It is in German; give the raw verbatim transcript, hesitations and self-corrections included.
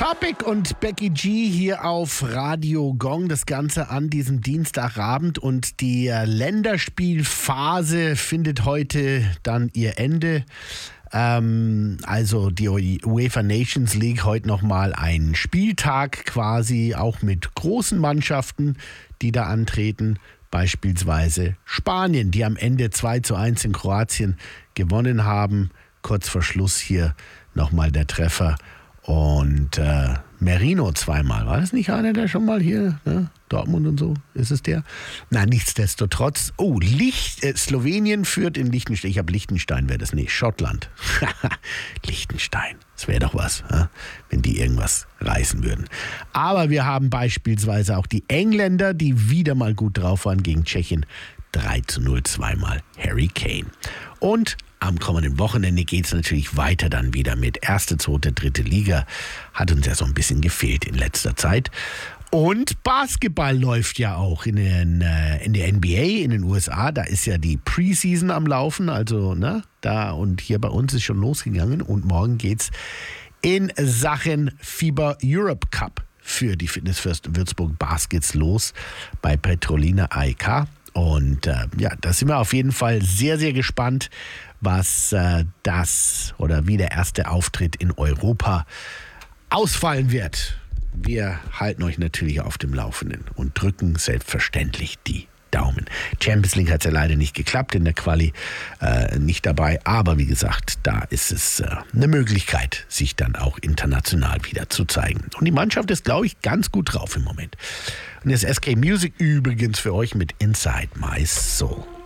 Topic und Becky G hier auf Radio Gong. Das Ganze an diesem Dienstagabend und die Länderspielphase findet heute dann ihr Ende. Ähm, also die UEFA Nations League heute nochmal ein Spieltag quasi, auch mit großen Mannschaften, die da antreten. Beispielsweise Spanien, die am Ende zwei zu eins in Kroatien gewonnen haben. Kurz vor Schluss hier nochmal der Treffer. Und äh, Merino zweimal. War das nicht einer, der schon mal hier, ne? Dortmund und so? Ist es der? Na, nichtsdestotrotz. Oh, Licht, äh, Slowenien führt in Liechtenstein. Ich habe Liechtenstein, wäre das nicht. Schottland. Liechtenstein. Das wäre doch was, ja? Wenn die irgendwas reißen würden. Aber wir haben beispielsweise auch die Engländer, die wieder mal gut drauf waren gegen Tschechien. drei zu null, zweimal Harry Kane. Und am kommenden Wochenende geht es natürlich weiter dann wieder mit erste, zweite, dritte Liga. Hat uns ja so ein bisschen gefehlt in letzter Zeit. Und Basketball läuft ja auch in, den, äh, in der N B A in den U S A. Da ist ja die Preseason am Laufen. Also, ne, da und hier bei uns ist schon losgegangen. Und morgen geht's in Sachen FIBA Europe Cup für die Fitness First Würzburg Baskets los bei Petrolina A E K. Und äh, ja, da sind wir auf jeden Fall sehr, sehr gespannt, was äh, das oder wie der erste Auftritt in Europa ausfallen wird. Wir halten euch natürlich auf dem Laufenden und drücken selbstverständlich die Daumen. Champions League hat es ja leider nicht geklappt, in der Quali äh, nicht dabei. Aber wie gesagt, da ist es äh, eine Möglichkeit, sich dann auch international wieder zu zeigen. Und die Mannschaft ist, glaube ich, ganz gut drauf im Moment. Und das S K Music übrigens für euch mit Inside My Soul.